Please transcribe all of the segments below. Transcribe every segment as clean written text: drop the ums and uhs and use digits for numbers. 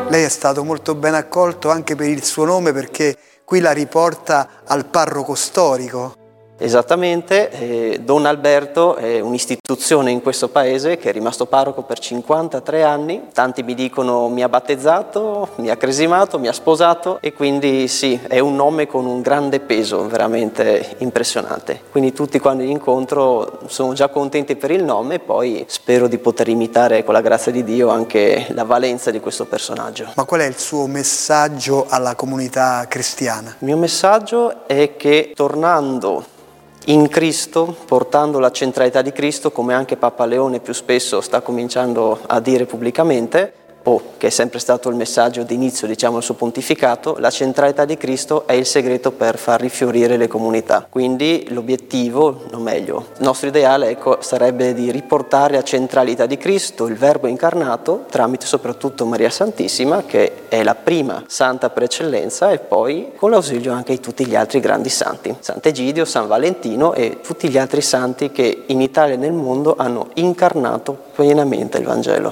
Lei è stato molto ben accolto anche per il suo nome, perché qui la riporta al parroco storico. Esattamente, Don Alberto è un'istituzione in questo paese che è rimasto parroco per 53 anni. Tanti mi dicono mi ha battezzato, mi ha cresimato, mi ha sposato, e quindi sì, è un nome con un grande peso, veramente impressionante. Quindi tutti quando li incontro sono già contenti per il nome, e poi spero di poter imitare con la grazia di Dio anche la valenza di questo personaggio. Ma qual è il suo messaggio alla comunità cristiana? Il mio messaggio è che tornando in Cristo, portando la centralità di Cristo, come anche Papa Leone più spesso sta cominciando a dire pubblicamente, che è sempre stato il messaggio d'inizio, diciamo, del suo pontificato, la centralità di Cristo è il segreto per far rifiorire le comunità. Quindi l'obiettivo, o meglio, il nostro ideale, sarebbe di riportare la centralità di Cristo, il Verbo incarnato, tramite soprattutto Maria Santissima, che è la prima santa per eccellenza, e poi con l'ausilio anche di tutti gli altri grandi santi, Sant'Egidio, San Valentino e tutti gli altri santi che in Italia e nel mondo hanno incarnato pienamente il Vangelo.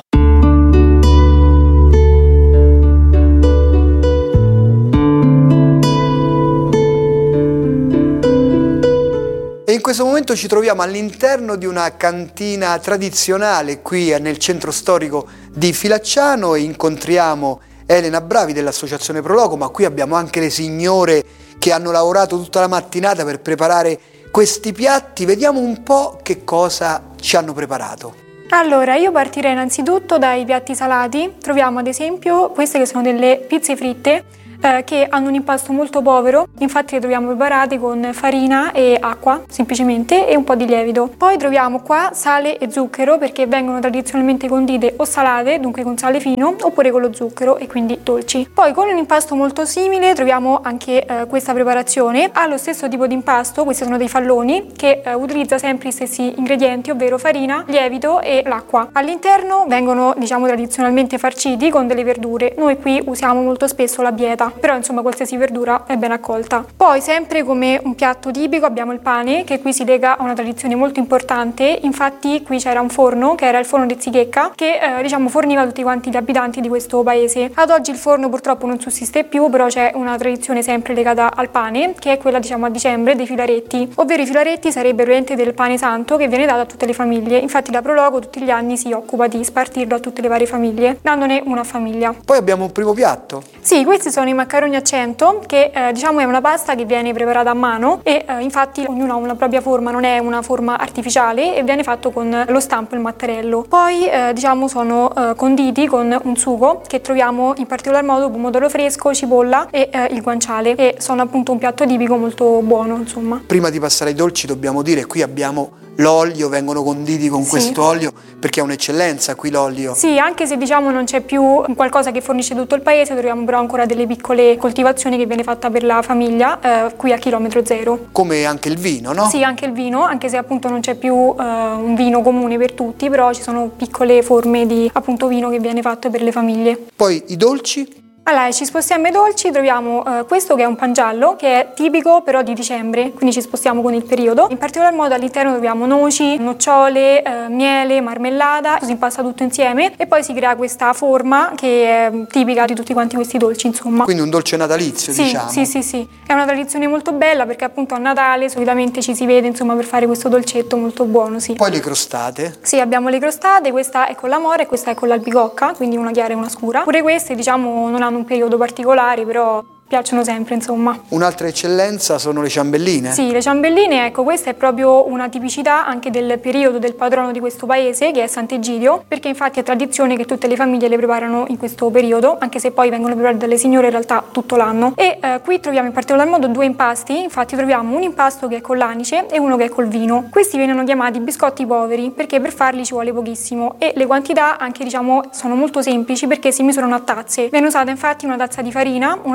E in questo momento ci troviamo all'interno di una cantina tradizionale qui nel centro storico di Filacciano e incontriamo Elena Bravi dell'Associazione Prologo, ma qui abbiamo anche le signore che hanno lavorato tutta la mattinata per preparare questi piatti. Vediamo un po' che cosa ci hanno preparato. Allora, io partirei innanzitutto dai piatti salati. Troviamo ad esempio queste che sono delle pizze fritte che hanno un impasto molto povero, infatti le troviamo preparate con farina e acqua semplicemente e un po' di lievito. Poi troviamo qua sale e zucchero, perché vengono tradizionalmente condite o salate, dunque con sale fino, oppure con lo zucchero e quindi dolci. Poi con un impasto molto simile troviamo anche questa preparazione. Ha lo stesso tipo di impasto, questi sono dei falloni che utilizza sempre gli stessi ingredienti, ovvero farina, lievito e l'acqua. All'interno vengono, diciamo, tradizionalmente farciti con delle verdure. Noi qui usiamo molto spesso la bieta, però insomma qualsiasi verdura è ben accolta. Poi sempre come un piatto tipico abbiamo il pane, che qui si lega a una tradizione molto importante. Infatti qui c'era un forno, che era il forno di Zichecca, che diciamo forniva tutti quanti gli abitanti di questo paese. Ad oggi il forno purtroppo non sussiste più, però c'è una tradizione sempre legata al pane, che è quella, diciamo, a dicembre, dei filaretti, ovvero i filaretti sarebbero l'ente del pane santo che viene dato a tutte le famiglie. Infatti la Prologo tutti gli anni si occupa di spartirlo a tutte le varie famiglie, dandone una famiglia. Poi abbiamo un primo piatto. Sì, questi sono i macaroni a 100, che diciamo è una pasta che viene preparata a mano e infatti ognuno ha una propria forma, non è una forma artificiale, e viene fatto con lo stampo e il mattarello. Poi diciamo sono conditi con un sugo che troviamo in particolar modo pomodoro fresco, cipolla e il guanciale, e sono appunto un piatto tipico molto buono, insomma. Prima di passare ai dolci dobbiamo dire, qui abbiamo l'olio, vengono conditi con questo olio perché è un'eccellenza qui l'olio. Sì, anche se diciamo non c'è più qualcosa che fornisce tutto il paese, troviamo però ancora delle piccole coltivazioni che viene fatta per la famiglia qui a chilometro zero. Come anche il vino, no? Sì, anche il vino, anche se appunto non c'è più un vino comune per tutti, però ci sono piccole forme di appunto vino che viene fatto per le famiglie. Poi i dolci? Allora, ci spostiamo ai dolci, troviamo questo che è un pangiallo, che è tipico però di dicembre, quindi ci spostiamo con il periodo. In particolar modo all'interno troviamo noci, nocciole, miele, marmellata, si impasta tutto insieme e poi si crea questa forma che è tipica di tutti quanti questi dolci, insomma. Quindi un dolce natalizio, sì, diciamo. Sì. È una tradizione molto bella perché appunto a Natale solitamente ci si vede, insomma, per fare questo dolcetto molto buono, sì. Poi le crostate? Sì, abbiamo le crostate, questa è con l'amore e questa è con l'albicocca, quindi una chiara e una scura. Pure queste, diciamo, non hanno un periodo particolare, però piacciono sempre, insomma. Un'altra eccellenza sono le ciambelline. Sì, le ciambelline, ecco, questa è proprio una tipicità anche del periodo del patrono di questo paese, che è Sant'Egidio, perché infatti è tradizione che tutte le famiglie le preparano in questo periodo, anche se poi vengono preparate dalle signore in realtà tutto l'anno. E qui troviamo in particolar modo due impasti, infatti troviamo un impasto che è con l'anice e uno che è col vino. Questi vengono chiamati biscotti poveri, perché per farli ci vuole pochissimo e le quantità anche, diciamo, sono molto semplici perché si misurano a tazze. Viene usata infatti una tazza di farina, una tazza di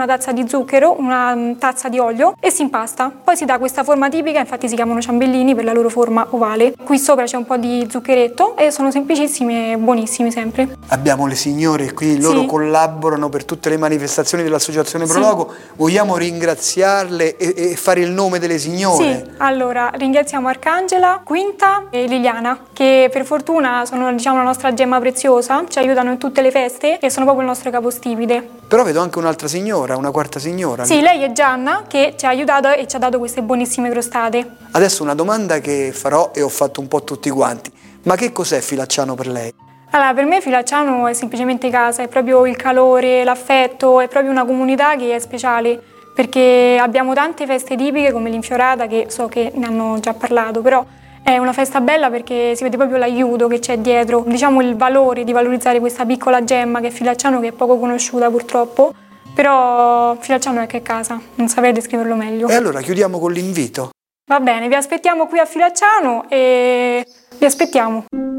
di zucchero, una tazza di olio e si impasta. Poi si dà questa forma tipica, infatti si chiamano ciambellini per la loro forma ovale. Qui sopra c'è un po' di zuccheretto e sono semplicissimi e buonissimi sempre. Abbiamo le signore qui, loro collaborano per tutte le manifestazioni dell'Associazione Prologo. Vogliamo ringraziarle e fare il nome delle signore? Sì, allora ringraziamo Arcangela, Quinta e Liliana, che per fortuna sono, diciamo, la nostra gemma preziosa, ci aiutano in tutte le feste e sono proprio il nostro capostipite. Però vedo anche un'altra signora, una quarta signora. Sì, lei è Gianna, che ci ha aiutato e ci ha dato queste buonissime crostate. Adesso una domanda che farò e ho fatto un po' tutti quanti. Ma che cos'è Filacciano per lei? Allora, per me Filacciano è semplicemente casa, è proprio il calore, l'affetto, è proprio una comunità che è speciale, perché abbiamo tante feste tipiche come l'Infiorata, che so che ne hanno già parlato, però è una festa bella perché si vede proprio l'aiuto che c'è dietro, diciamo il valore di valorizzare questa piccola gemma che è Filacciano, che è poco conosciuta purtroppo, però Filacciano è che è casa, non saprei descriverlo meglio. E allora chiudiamo con l'invito. Va bene, vi aspettiamo qui a Filacciano e vi aspettiamo.